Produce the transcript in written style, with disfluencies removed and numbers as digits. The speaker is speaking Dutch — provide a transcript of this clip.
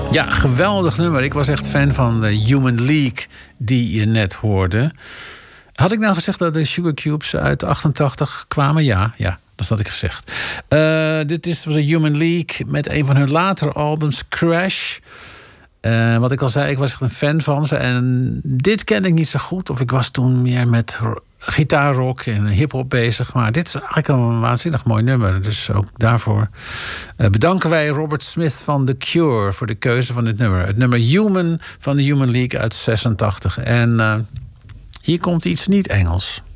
Ja, geweldig nummer. Ik was echt fan van de Human League die je net hoorde. Had ik nou gezegd dat de Sugar Cubes uit 88 kwamen? Ja, dat had ik gezegd. Dit is de Human League met een van hun latere albums, Crash. Wat ik al zei, ik was echt een fan van ze. En dit kende ik niet zo goed. Of ik was toen meer met gitaarrock en hiphop bezig. Maar dit is eigenlijk een waanzinnig mooi nummer. Dus ook daarvoor bedanken wij Robert Smith van The Cure voor de keuze van dit nummer. Het nummer Human van de Human League uit 86. En hier komt iets niet Engels.